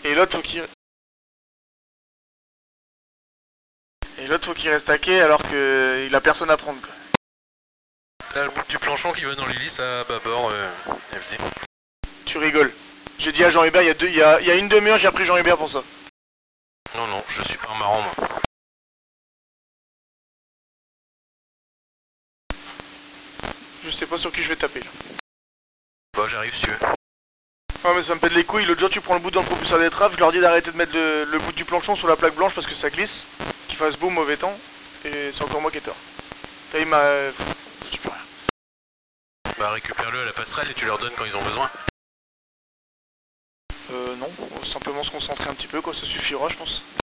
Et l'autre faut qu'il reste à quai alors qu'il a personne à prendre quoi. T'as le bout du planchon qui va dans l'hélice à bâbord, FD. Tu rigoles. J'ai dit à Jean Hubert il y a une demi-heure j'ai appris Jean Hubert pour ça. Non, non, je suis pas un marrant moi. Je sais pas sur qui je vais taper là. Bah j'arrive si tu veux. Ah mais ça me pète les couilles, l'autre jour tu prends le bout dans le propulseur d'étrave, je leur dis d'arrêter de mettre le bout du planchon sur la plaque blanche parce que ça glisse, qu'il fasse beau mauvais temps, et c'est encore moi qui ai tort. Là il m'a... je sais plus rien. Bah récupère-le à la passerelle et tu leur donnes quand ils ont besoin. Non, on va simplement se concentrer un petit peu quoi, ça suffira je pense.